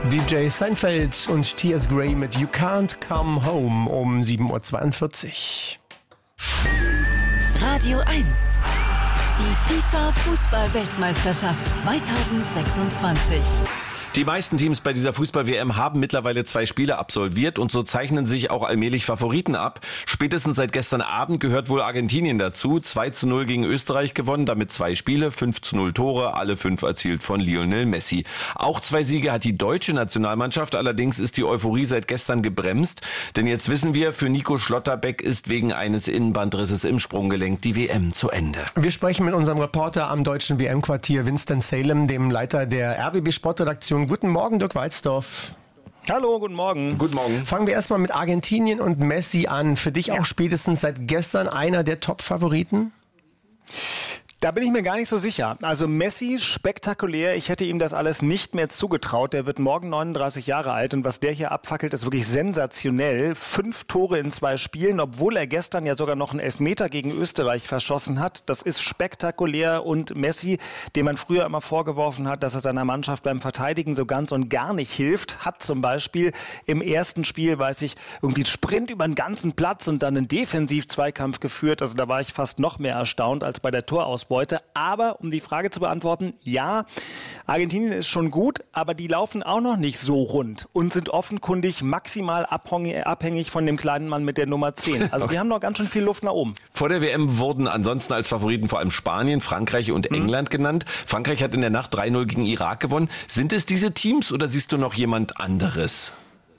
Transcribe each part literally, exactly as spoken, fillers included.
D J Seinfeld und T S Gray mit You Can't Come Home um sieben Uhr zweiundvierzig. Radio eins. Die FIFA-Fußball-Weltmeisterschaft zweitausendsechsundzwanzig. Die meisten Teams bei dieser Fußball-W M haben mittlerweile zwei Spiele absolviert und so zeichnen sich auch allmählich Favoriten ab. Spätestens seit gestern Abend gehört wohl Argentinien dazu. zwei zu null gegen Österreich gewonnen, damit zwei Spiele, fünf zu null Tore, alle fünf erzielt von Lionel Messi. Auch zwei Siege hat die deutsche Nationalmannschaft, allerdings ist die Euphorie seit gestern gebremst. Denn jetzt wissen wir, für Nico Schlotterbeck ist wegen eines Innenbandrisses im Sprunggelenk die W M zu Ende. Wir sprechen mit unserem Reporter am deutschen W M-Quartier, Winston-Salem, dem Leiter der R B B-Sportredaktion. Guten Morgen, Dirk Weizdorf. Hallo, guten Morgen. Guten Morgen. Fangen wir erstmal mit Argentinien und Messi an. Für dich ja. auch spätestens seit gestern einer der Top-Favoriten? Da bin ich mir gar nicht so sicher. Also Messi, spektakulär. Ich hätte ihm das alles nicht mehr zugetraut. Der wird morgen neununddreißig Jahre alt und was der hier abfackelt, ist wirklich sensationell. Fünf Tore in zwei Spielen, obwohl er gestern ja sogar noch einen Elfmeter gegen Österreich verschossen hat. Das ist spektakulär und Messi, dem man früher immer vorgeworfen hat, dass er seiner Mannschaft beim Verteidigen so ganz und gar nicht hilft, hat zum Beispiel im ersten Spiel, weiß ich, irgendwie einen Sprint über den ganzen Platz und dann einen Defensiv-Zweikampf geführt. Also da war ich fast noch mehr erstaunt als bei der Torausbeute. Aber um die Frage zu beantworten, ja, Argentinien ist schon gut, aber die laufen auch noch nicht so rund und sind offenkundig maximal abhängig von dem kleinen Mann mit der Nummer zehn. Also die haben noch ganz schön viel Luft nach oben. Vor der W M wurden ansonsten als Favoriten vor allem Spanien, Frankreich und mhm. England genannt. Frankreich hat in der Nacht drei null gegen Irak gewonnen. Sind es diese Teams oder siehst du noch jemand anderes?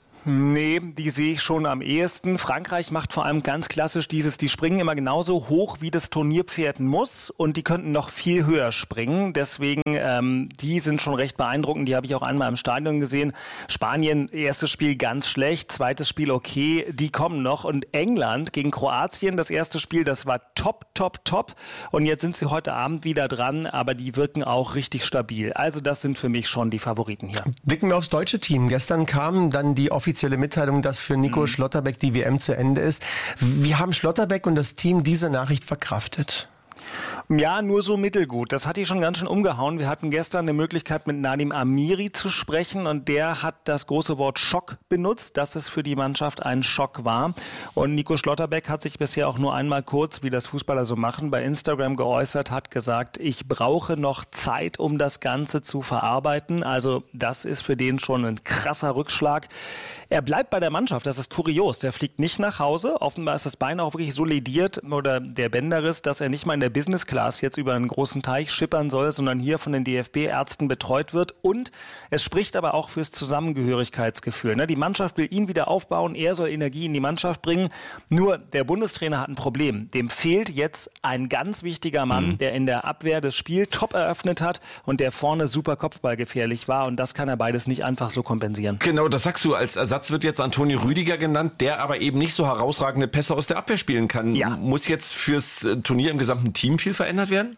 Nee, die sehe ich schon am ehesten. Frankreich macht vor allem ganz klassisch dieses, die springen immer genauso hoch, wie das Turnierpferd muss und die könnten noch viel höher springen. Deswegen, ähm, die sind schon recht beeindruckend. Die habe ich auch einmal im Stadion gesehen. Spanien, erstes Spiel ganz schlecht, zweites Spiel okay, die kommen noch. Und England gegen Kroatien, das erste Spiel, das war top, top, top. Und jetzt sind sie heute Abend wieder dran, aber die wirken auch richtig stabil. Also das sind für mich schon die Favoriten hier. Blicken wir aufs deutsche Team. Gestern kam dann die offizielle Mitteilung, dass für Nico mhm. Schlotterbeck die W M zu Ende ist. Wie haben Schlotterbeck und das Team diese Nachricht verkraftet? Ja, nur so mittelgut. Das hat die schon ganz schön umgehauen. Wir hatten gestern eine Möglichkeit, mit Nadim Amiri zu sprechen und der hat das große Wort Schock benutzt, dass es für die Mannschaft ein Schock war. Und Nico Schlotterbeck hat sich bisher auch nur einmal kurz, wie das Fußballer so machen, bei Instagram geäußert, hat gesagt, ich brauche noch Zeit, um das Ganze zu verarbeiten. Also das ist für den schon ein krasser Rückschlag. Er bleibt bei der Mannschaft, das ist kurios. Der fliegt nicht nach Hause. Offenbar ist das Bein auch wirklich so lediert oder der Bänderriss, dass er nicht mal in der Business Class jetzt über einen großen Teich schippern soll, sondern hier von den D F B-Ärzten betreut wird. Und es spricht aber auch fürs Zusammengehörigkeitsgefühl. Ne? Die Mannschaft will ihn wieder aufbauen, er soll Energie in die Mannschaft bringen. Nur der Bundestrainer hat ein Problem. Dem fehlt jetzt ein ganz wichtiger Mann, mhm. der in der Abwehr das Spiel top eröffnet hat und der vorne super kopfballgefährlich war. Und das kann er beides nicht einfach so kompensieren. Genau, das sagst du. Als Ersatz wird jetzt Antonio Rüdiger genannt, der aber eben nicht so herausragende Pässe aus der Abwehr spielen kann. Ja. Muss jetzt fürs Turnier im gesamten Team viel verändert werden?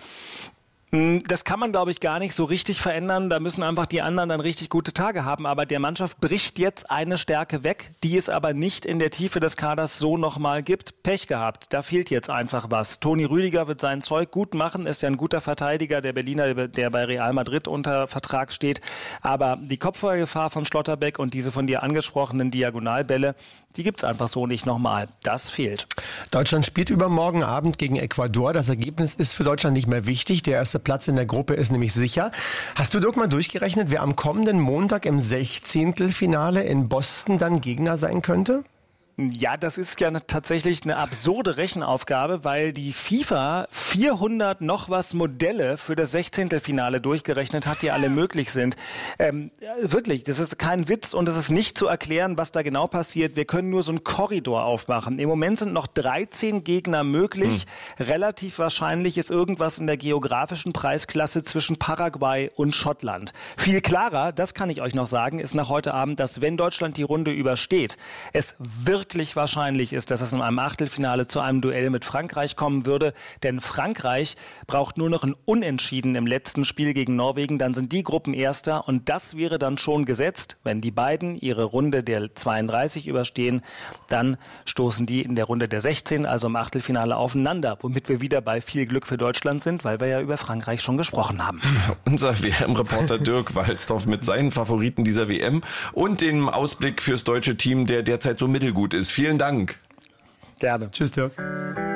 Das kann man, glaube ich, gar nicht so richtig verändern. Da müssen einfach die anderen dann richtig gute Tage haben. Aber der Mannschaft bricht jetzt eine Stärke weg, die es aber nicht in der Tiefe des Kaders so nochmal gibt. Pech gehabt. Da fehlt jetzt einfach was. Toni Rüdiger wird sein Zeug gut machen. Ist ja ein guter Verteidiger, der Berliner, der bei Real Madrid unter Vertrag steht. Aber die Kopfballgefahr von Schlotterbeck und diese von dir angesprochenen Diagonalbälle, die gibt's einfach so nicht nochmal. Das fehlt. Deutschland spielt übermorgen Abend gegen Ecuador. Das Ergebnis ist für Deutschland nicht mehr wichtig. Der erste Platz in der Gruppe ist nämlich sicher. Hast du Dirk mal durchgerechnet, wer am kommenden Montag im Sechzehntelfinale in Boston dann Gegner sein könnte? Ja, das ist ja tatsächlich eine absurde Rechenaufgabe, weil die FIFA vierhundert noch was Modelle für das Sechzehntelfinale durchgerechnet hat, die alle möglich sind. Ähm, wirklich, das ist kein Witz und es ist nicht zu erklären, was da genau passiert. Wir können nur so einen Korridor aufmachen. Im Moment sind noch dreizehn Gegner möglich. Hm. Relativ wahrscheinlich ist irgendwas in der geografischen Preisklasse zwischen Paraguay und Schottland. Viel klarer, das kann ich euch noch sagen, ist nach heute Abend, dass wenn Deutschland die Runde übersteht, es wirklich wirklich wahrscheinlich ist, dass es in einem Achtelfinale zu einem Duell mit Frankreich kommen würde. Denn Frankreich braucht nur noch ein Unentschieden im letzten Spiel gegen Norwegen. Dann sind die Gruppenerster und das wäre dann schon gesetzt. Wenn die beiden ihre Runde der zweiunddreißig überstehen, dann stoßen die in der Runde der sechzehn, also im Achtelfinale, aufeinander. Womit wir wieder bei viel Glück für Deutschland sind, weil wir ja über Frankreich schon gesprochen haben. Unser W M-Reporter Dirk Walzdorf mit seinen Favoriten dieser W M und dem Ausblick fürs deutsche Team, der derzeit so mittelgut ist. Vielen Dank. Gerne. Tschüss, Dirk.